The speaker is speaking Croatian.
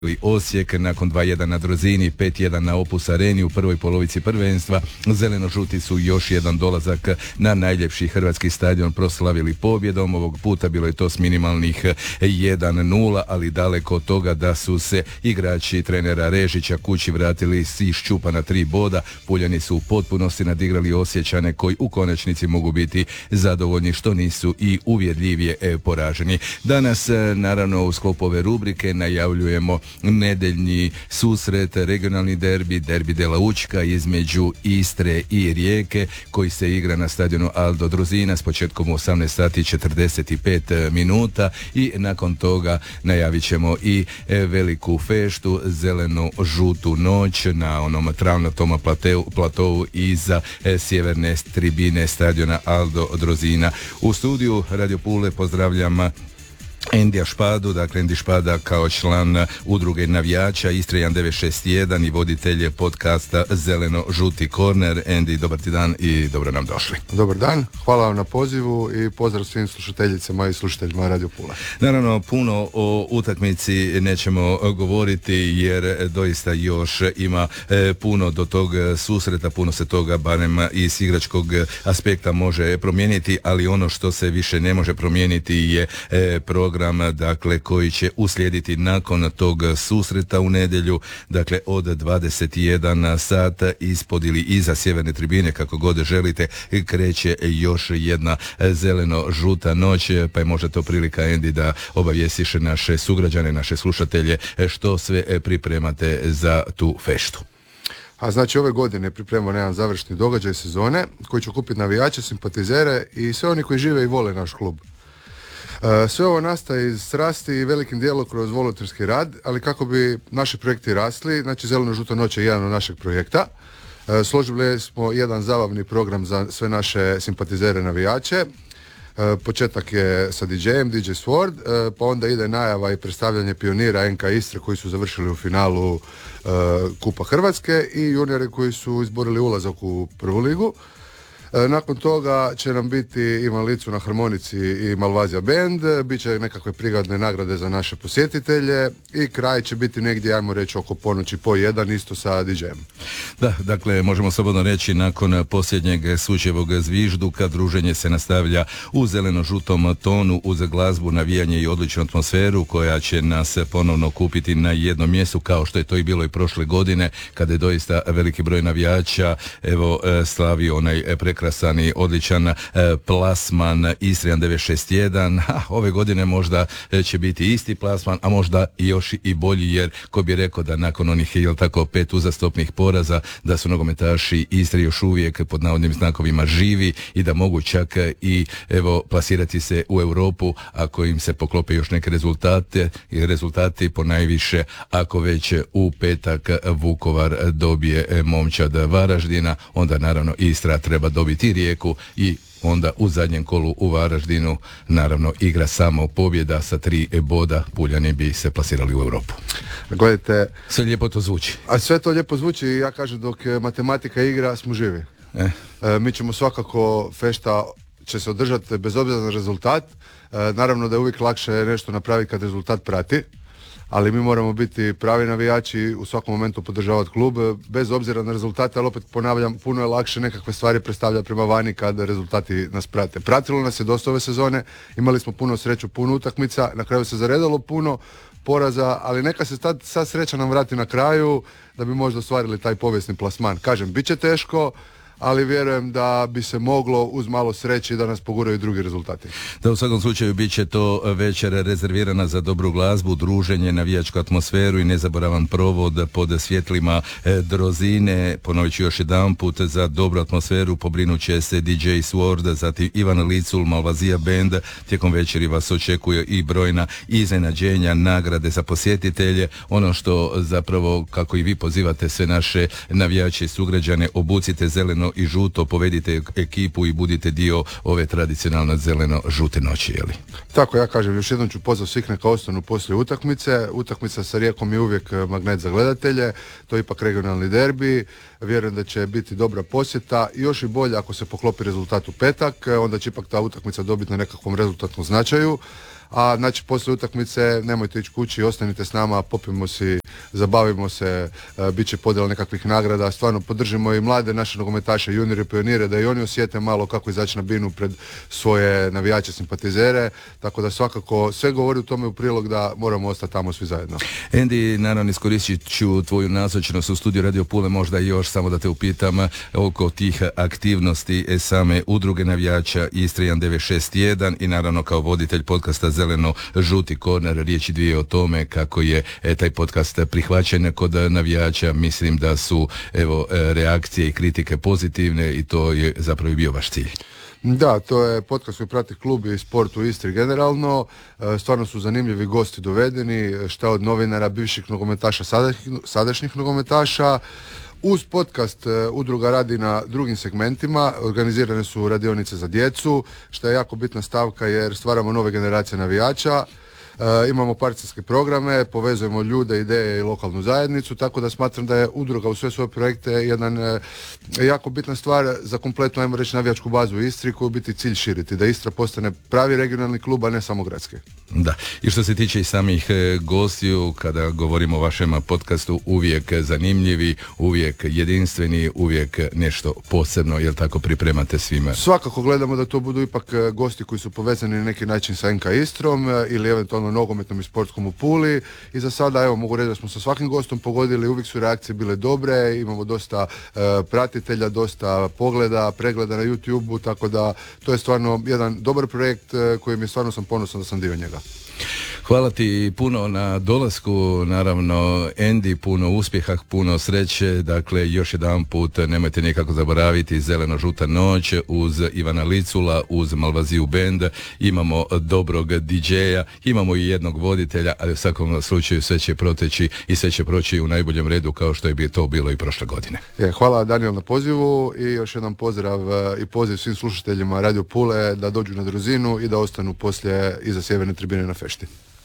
Osijek nakon 2-1 na Drozini, 5-1 na Opus Areni u prvoj polovici prvenstva. Zeleno-žuti su još jedan dolazak na najljepši hrvatski stadion proslavili pobjedom. Ovog puta bilo je to s minimalnih 1-0, ali daleko od toga da su se igrači trenera Režića kući vratili iz ščupana 3 boda. Puljani su u potpunosti nadigrali Osječane koji u konačnici mogu biti zadovoljni što nisu i uvjerljivije poraženi. Danas, naravno, u sklopu ove rubrike najavljujemo nedeljni susret, regionalni derbi Dela Učka između Istre i Rijeke koji se igra na stadionu Aldo Drozina s početkom u 18 sati 45 minuta i nakon toga najavit ćemo i veliku feštu, zeleno-žutu noć na onom travnatom platovu iza sjeverne tribine stadiona Aldo Drozina. U studiju Radio Pule pozdravljam Endija Špadu, dakle Endi Špada kao član udruge navijača Istre 1961 i voditelj podcasta Zeleno-žuti korner. Endi, dobar ti dan i dobro nam došli. Dobar dan, hvala vam na pozivu i pozdrav svim slušateljicama i slušateljima Radio Pula. Naravno, puno o utakmici nećemo govoriti jer doista još ima puno do tog susreta, puno se toga barem iz igračkog aspekta može promijeniti, ali ono što se više ne može promijeniti je program, dakle, koji će uslijediti nakon tog susreta u nedjelju, dakle od 21 sata ispod ili iza sjeverne tribine, kako god želite, kreće još jedna zeleno-žuta noć, pa je možda to prilika, Endi, da obavijestiš naše sugrađane, naše slušatelje što sve pripremate za tu feštu. A znači ove godine pripremamo jedan završni događaj sezone koji će okupiti navijače, simpatizere i sve oni koji žive i vole naš klub. Sve ovo nastaje iz strasti i velikim dijelom kroz volonterski rad, ali kako bi naši projekti rasli, znači Zeleno-žuta noć je jedan od našeg projekta. Složili smo jedan zabavni program za sve naše simpatizere navijače. Početak je sa DJ-em, DJ Sword, pa onda ide najava i predstavljanje pionira NK Istre koji su završili u finalu Kupa Hrvatske i juniori koji su izborili ulazak u prvu ligu. Nakon toga će nam biti Ivan Licu na harmonici i Malvazija band, bit će nekakve prigodne nagrade za naše posjetitelje i kraj će biti negdje, ajmo reći, oko ponoći po 1, isto sa DJ-em. Da, dakle, možemo slobodno reći, nakon posljednjeg sučevog zvižduka, druženje se nastavlja u zeleno-žutom tonu uz glazbu, navijanje i odličnu atmosferu koja će nas ponovno kupiti na jednom mjestu, kao što je to i bilo i prošle godine, kada je doista veliki broj navijača slavio onaj prekrasan i odličan plasman Istre 1961. Ove godine možda će biti isti plasman, a možda još i bolji, jer ko bi rekao da nakon onih 5 uzastopnih poraza da su nogometaši Istre još uvijek pod navodnim znakovima živi i da mogu čak i plasirati se u Europu ako im se poklope još neke rezultati ponajviše ako već u petak Vukovar dobije momčad Varaždina, onda naravno Istra treba dobiti Rijeku i onda u zadnjem kolu u Varaždinu naravno igra samo pobjeda sa 3 boda, Puljani bi se plasirali u Europu. Gledajte, sve lijepo to zvuči. A sve to lijepo zvuči i ja kažem dok matematika igra smo živi. Mi ćemo svakako, fešta će se održati bez obzira na rezultat. Naravno da je uvijek lakše nešto napraviti kad rezultat prati, ali mi moramo biti pravi navijači, u svakom momentu podržavati klub, bez obzira na rezultate, ali opet ponavljam, puno je lakše nekakve stvari predstavljati prema vani kad rezultati nas prate. Pratilo nas je dosta ove sezone, imali smo puno sreću, puno utakmica, na kraju se zaredalo puno poraza, ali neka se sad sreća nam vrati na kraju da bi možda ostvarili taj povijesni plasman. Kažem, bit će teško, ali vjerujem da bi se moglo uz malo sreće da nas poguraju drugi rezultati. Da, u svakom slučaju bit će to večer rezervirana za dobru glazbu, druženje, navijačku atmosferu i nezaboravan provod pod svjetlima Drozine. Ponovit ću još jedanput, za dobru atmosferu pobrinut će se DJ Sword, zatim Ivan Licul, Malvazija band. Tijekom večeri vas očekuje i brojna iznenađenja, nagrade za posjetitelje. Ono što zapravo, kako i vi pozivate sve naše navijače i sugrađane, obucite zeleno i žuto, povedite ekipu i budite dio ove tradicionalne zeleno-žute noći, jeli? Tako, ja kažem, još jednom ću pozvati svih neka ostanu poslije utakmice. Utakmica sa Rijekom je uvijek magnet za gledatelje, to je ipak regionalni derbi, vjerujem da će biti dobra posjeta, još i bolje ako se poklopi rezultat u petak, onda će ipak ta utakmica dobiti na nekakvom rezultatnom značaju. a znači poslije utakmice nemojte ići kući, ostanite s nama, popijemo si, zabavimo se, bit će podjela nekakvih nagrada, stvarno podržimo i mlade naše nogometaše, juniore, pionire, da i oni osjete malo kako izaći na binu pred svoje navijače, simpatizere, tako da svakako sve govori u tome u prilog da moramo ostati tamo svi zajedno. Andy, naravno iskoristit ću tvoju nazočnost u studiju Radio Pule, možda još samo da te upitam oko tih aktivnosti same udruge navijača Istra 1961 i naravno kao voditelj podcasta Zeleno-žuti korner, riječi dvije o tome kako je taj podcast prihvaćen kod navijača. Mislim da su reakcije i kritike pozitivne i to je zapravo bio vaš cilj. Da, to je podcast koji prati klub i sport u Istri generalno. Stvarno su zanimljivi gosti dovedeni, šta od novinara, bivših nogometaša, sadašnjih nogometaša. Uz podcast udruga radi na drugim segmentima, organizirane su radionice za djecu, što je jako bitna stavka jer stvaramo nove generacije navijača. Imamo partnerske programe, povezujemo ljude, ideje i lokalnu zajednicu, tako da smatram da je udruga u sve svoje projekte jedan jako bitna stvar za kompletnu, ajmo reći, navijačku bazu u Istri koju biti cilj širiti, da Istra postane pravi regionalni klub, a ne samo gradski. Da, i što se tiče i samih gostiju, kada govorimo o vašem podcastu, uvijek zanimljivi, uvijek jedinstveni, uvijek nešto posebno, jel tako pripremate svima? Svakako gledamo da to budu ipak gosti koji su povezani na neki način sa NK Istrom ili eventualno nogometnom i sportskom u Puli i za sada evo mogu reći da smo sa svakim gostom pogodili, uvijek su reakcije bile dobre, imamo dosta pratitelja, dosta pogleda, pregleda na YouTube-u, tako da to je stvarno jedan dobar projekt kojim je stvarno sam ponosan da sam dio njega. Hvala ti puno na dolasku, naravno Andy, puno uspjeha, puno sreće, dakle još jedan put nemojte nikako zaboraviti Zeleno-žuta noć uz Ivana Licula, uz Malvaziju band, imamo dobrog DJ-a, imamo i jednog voditelja, ali u svakom slučaju sve će proteći i sve će proći u najboljem redu kao što je to bilo i prošle godine. Hvala Daniel na pozivu i još jedan pozdrav i poziv svim slušateljima Radio Pule da dođu na Druzinu i da ostanu poslije iza sjeverne tribine na fešti.